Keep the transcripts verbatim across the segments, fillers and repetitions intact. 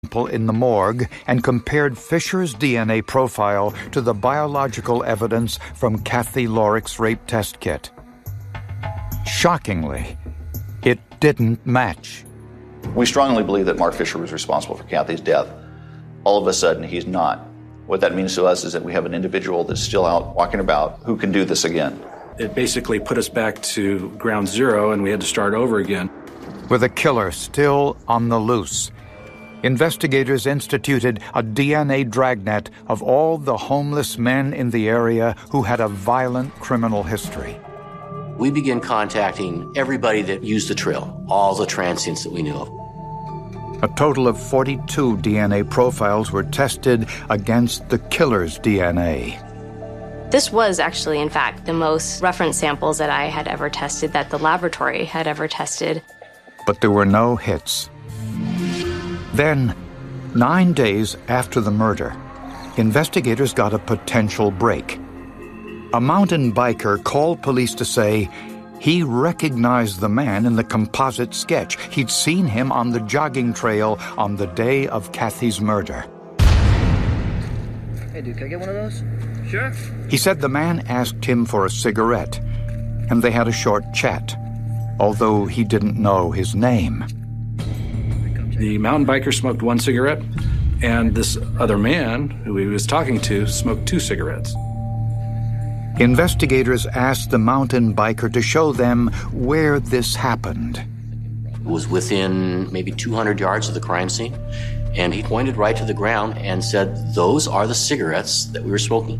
in the morgue and compared Fisher's D N A profile to the biological evidence from Kathy Lorick's rape test kit. Shockingly, it didn't match. We strongly believe that Mark Fisher was responsible for Kathy's death. All of a sudden, he's not. What that means to us is that we have an individual that's still out walking about who can do this again. It basically put us back to ground zero, and we had to start over again. With a killer still on the loose, investigators instituted a D N A dragnet of all the homeless men in the area who had a violent criminal history. We began contacting everybody that used the trail, all the transients that we knew of. A total of forty-two D N A profiles were tested against the killer's D N A. This was actually, in fact, the most reference samples that I had ever tested, that the laboratory had ever tested. But there were no hits. Then, nine days after the murder, investigators got a potential break. A mountain biker called police to say he recognized the man in the composite sketch. He'd seen him on the jogging trail on the day of Kathy's murder. Hey, dude, can I get one of those? Sure. He said the man asked him for a cigarette, and they had a short chat, although he didn't know his name. The mountain biker smoked one cigarette, and this other man who he was talking to smoked two cigarettes. Investigators asked the mountain biker to show them where this happened. It was within maybe two hundred yards of the crime scene, and he pointed right to the ground and said, "Those are the cigarettes that we were smoking."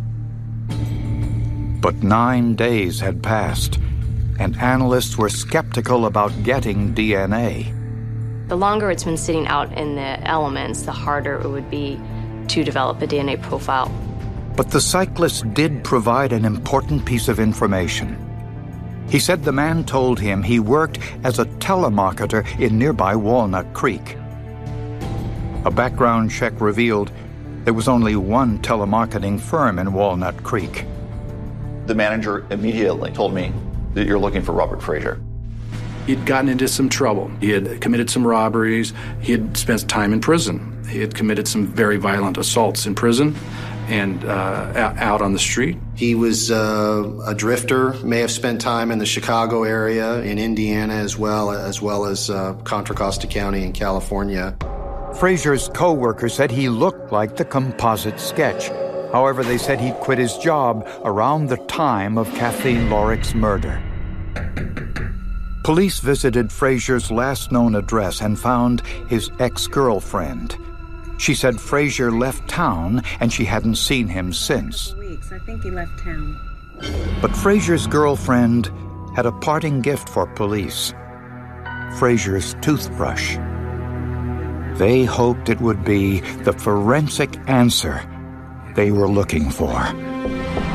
But nine days had passed, and analysts were skeptical about getting D N A. The longer it's been sitting out in the elements, the harder it would be to develop a D N A profile. But the cyclist did provide an important piece of information. He said the man told him he worked as a telemarketer in nearby Walnut Creek. A background check revealed there was only one telemarketing firm in Walnut Creek. The manager immediately told me that you're looking for Robert Frazier. He'd gotten into some trouble. He had committed some robberies. He had spent time in prison. He had committed some very violent assaults in prison and uh, out on the street. He was uh, a drifter, may have spent time in the Chicago area, in Indiana as well, as well as uh, Contra Costa County in California. Frazier's co-worker said he looked like the composite sketch. However, they said he'd quit his job around the time of Kathy Lorick's murder. Police visited Frazier's last known address and found his ex-girlfriend. She said Frazier left town and she hadn't seen him since. Weeks. I think he left town. But Frazier's girlfriend had a parting gift for police. Frazier's toothbrush. They hoped it would be the forensic answer they were looking for.